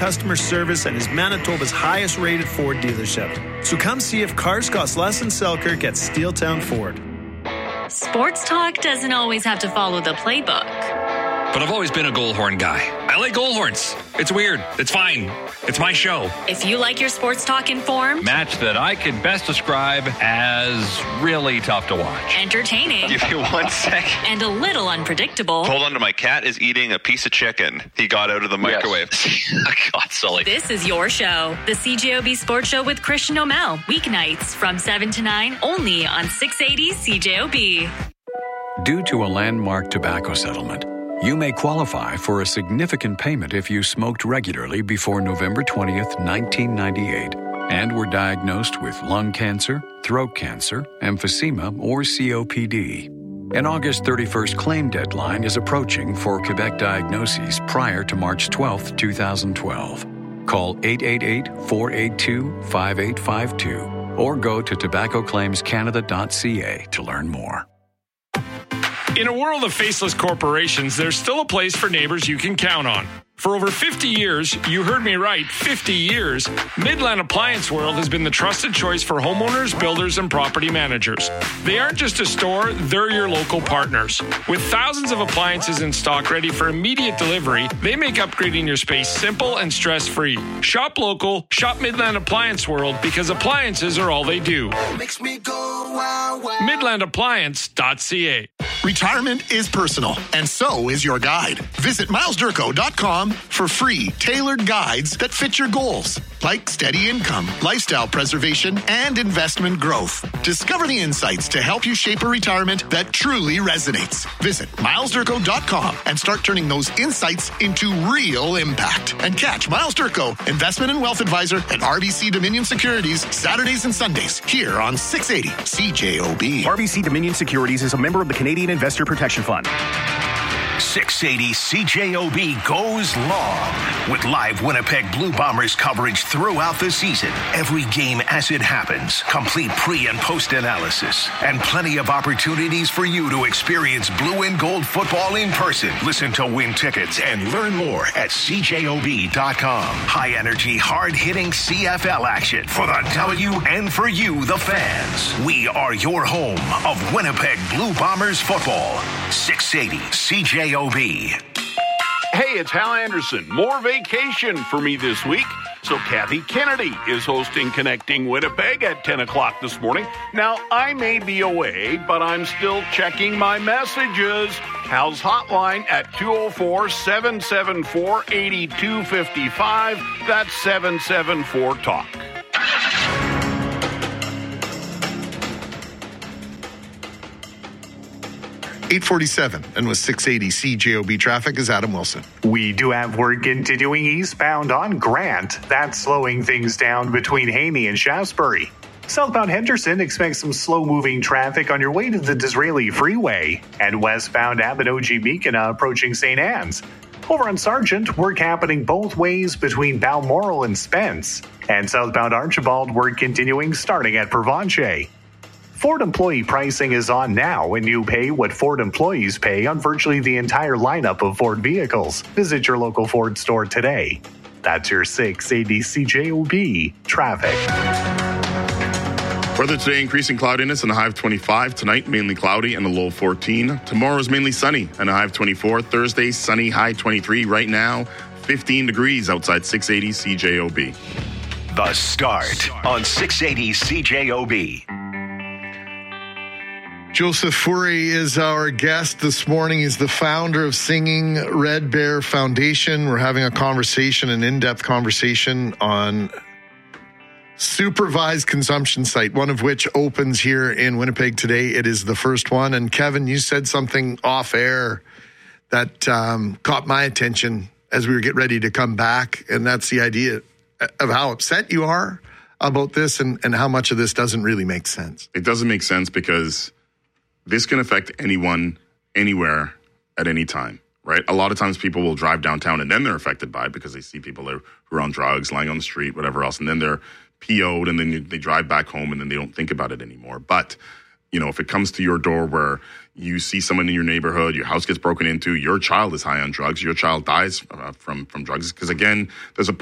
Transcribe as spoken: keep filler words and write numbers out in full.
customer service and is Manitoba's highest rated Ford dealership. So come see if cars cost less in Selkirk at Steeltown Ford. Sports talk doesn't always have to follow the playbook. But I've always been a Goalhorn guy. I like Goalhorns. It's weird. It's fine. It's my show. If you like your sports talk informed, match that I could best describe as really tough to watch. Entertaining. Give you one sec. And a little unpredictable. Hold on to my cat is eating a piece of chicken. He got out of the microwave. Yes. God, Sully. This is your show. The C J O B Sports Show with Christian O'Mell. Weeknights from seven to nine only on six eighty C J O B. Due to a landmark tobacco settlement, you may qualify for a significant payment if you smoked regularly before November twentieth, nineteen ninety-eight, and were diagnosed with lung cancer, throat cancer, emphysema, or C O P D. An August thirty-first claim deadline is approaching for Quebec diagnoses prior to March twelfth, twenty twelve. Call eight eight eight, four eight two, five eight five two or go to tobacco claims canada dot c a to learn more. In a world of faceless corporations, there's still a place for neighbors you can count on. For over fifty years, you heard me right, fifty years, Midland Appliance World has been the trusted choice for homeowners, builders, and property managers. They aren't just a store, they're your local partners. With thousands of appliances in stock ready for immediate delivery, they make upgrading your space simple and stress-free. Shop local, shop Midland Appliance World, because appliances are all they do. Makes me go wow, wow. midland appliance dot c a. Retirement is personal, and so is your guide. Visit miles durko dot com for free, tailored guides that fit your goals, like steady income, lifestyle preservation, and investment growth. Discover the insights to help you shape a retirement that truly resonates. Visit miles durko dot com and start turning those insights into real impact. And catch Miles Durko, Investment and Wealth Advisor at R B C Dominion Securities, Saturdays and Sundays, here on six eighty C J O B. R B C Dominion Securities is a member of the Canadian Investor Protection Fund. six eighty C J O B goes long with live Winnipeg Blue Bombers coverage throughout the season. Every game as it happens, complete pre- and post-analysis, and plenty of opportunities for you to experience blue and gold football in person. Listen to win tickets and learn more at c j o b dot com. High-energy, hard-hitting C F L action for the W and for you, the fans. We are your home of Winnipeg Blue Bombers football. six eighty C J O B. Hey, it's Hal Anderson. More vacation for me this week. So Kathy Kennedy is hosting Connecting Winnipeg at ten o'clock this morning. Now, I may be away, but I'm still checking my messages. Hal's hotline at two oh four, seven seven four, eight two five five. That's seven seven four talk. eight forty-seven, and with six eighty C J O B traffic is Adam Wilson. We do have work continuing eastbound on Grant. That's slowing things down between Haney and Shaftesbury. Southbound Henderson expects some slow-moving traffic on your way to the Disraeli Freeway. And westbound Abinogi-Beacon approaching Saint Anne's. Over on Sargent, work happening both ways between Balmoral and Spence. And southbound Archibald, work continuing starting at Provencher. Ford employee pricing is on now, and you pay what Ford employees pay on virtually the entire lineup of Ford vehicles. Visit your local Ford store today. That's your six eighty C J O B traffic. Weather today, increasing cloudiness and a high of twenty-five. Tonight, mainly cloudy and a low of fourteen. Tomorrow is mainly sunny and a high of twenty-four. Thursday, sunny, high twenty-three. Right now, fifteen degrees outside six eighty C J O B. The Start on six eighty C J O B. Joseph Fourie is our guest this morning. He's the founder of Singing Red Bear Foundation. We're having a conversation, an in-depth conversation on supervised consumption site, one of which opens here in Winnipeg today. It is the first one. And Kevin, you said something off air that um, caught my attention as we were getting ready to come back. And that's the idea of how upset you are about this and, and how much of this doesn't really make sense. It doesn't make sense because this can affect anyone, anywhere, at any time, right? A lot of times people will drive downtown and then they're affected by it because they see people who are on drugs, lying on the street, whatever else, and then they're P O'd and then they drive back home and then they don't think about it anymore. But, you know, if it comes to your door where you see someone in your neighborhood, your house gets broken into, your child is high on drugs, your child dies uh, from, from drugs, because again, there's a